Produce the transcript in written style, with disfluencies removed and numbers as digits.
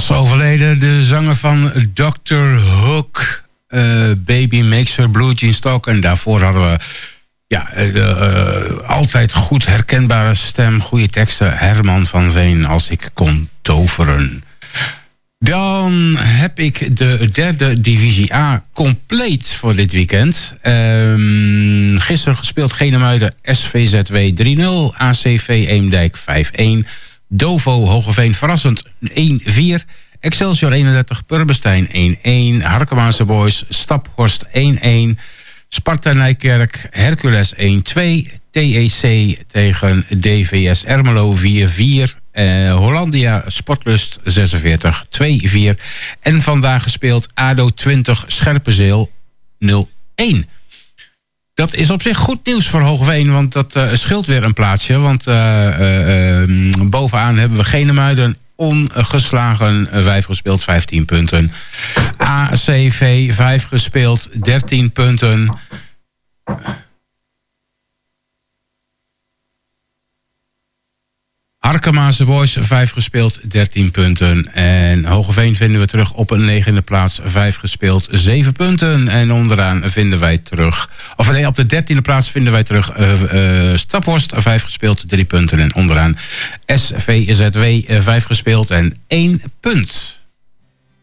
Pas overleden, de zanger van Dr. Hook, Baby Makes Her Blue Jeans Talk. En daarvoor hadden we altijd goed herkenbare stem, goede teksten. Herman van Veen, Als ik kon toveren. Dan heb ik de derde divisie A compleet voor dit weekend. Gisteren gespeeld Genemuiden SVZW 3-0, ACV Eemdijk 5-1... Dovo Hogeveen verrassend 1-4. Excelsior 31, Purbestein 1-1. Harkemaanse Boys, Staphorst 1-1. Sparta Nijkerk, Hercules 1-2. TEC tegen DVS Ermelo 4-4. Hollandia Sportlust 46, 2-4. En vandaag gespeeld ADO 20, Scherpenzeel 0-1. Dat is op zich goed nieuws voor Hoogveen, want dat scheelt weer een plaatsje. Want bovenaan hebben we Genemuiden ongeslagen, 5 gespeeld, 15 punten. ACV 5 gespeeld, 13 punten. Harkemaanse Boys 5 gespeeld, 13 punten. En Hoogeveen vinden we terug op een 9e plaats, 5 gespeeld, 7 punten. En onderaan vinden wij terug, of nee, op de 13e plaats vinden wij terug Staphorst, 5 gespeeld, 3 punten. En onderaan SVZW 5 gespeeld en 1 punt.